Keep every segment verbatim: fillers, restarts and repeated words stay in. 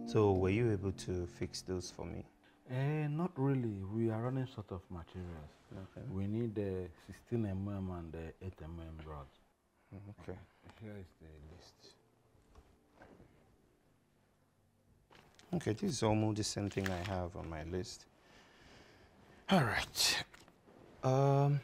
So were you able to fix those for me? Eh, not really. We are running short of materials. Okay. We need the sixteen millimeter and the eight millimeter rods. Okay. Here is the list. Okay, this is almost the same thing I have on my list. All right. Um,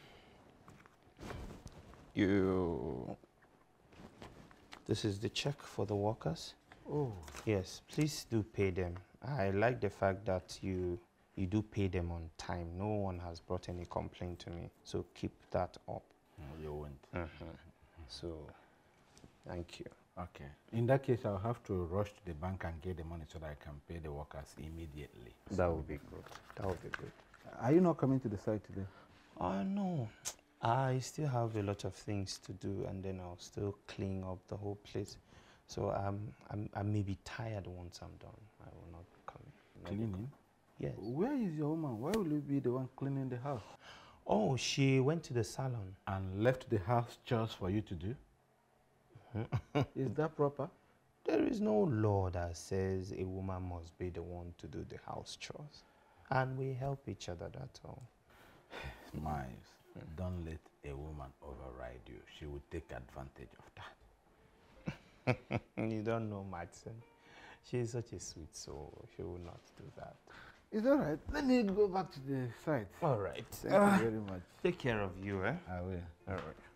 you. This is the check for the workers. Oh. Yes, please do pay them. I like the fact that you you do pay them on time. No one has brought any complaint to me, so keep that up. No, you won't. Mm-hmm. So, thank you. Okay. In that case, I'll have to rush to the bank and get the money so that I can pay the workers immediately. That would be good. That would be good. Are you not coming to the site today? Oh, no. I still have a lot of things to do, and then I'll still clean up the whole place. So um, I'm, I may be tired once I'm done. I will not be coming. Not Cleaning? be com yes. Where is your woman? Why will you be the one cleaning the house? Oh, she went to the salon. And left the house chores for you to do? Is that proper? There is no law that says a woman must be the one to do the house chores. And we help each other, that's all. Miles, mm. Don't let a woman override you. She will take advantage of that. You don't know Madsen. She is such a sweet soul. She will not do that. It's all right. Let me go back to the site. All right. Thank uh, you very much. Take care of you, eh? I will. All right.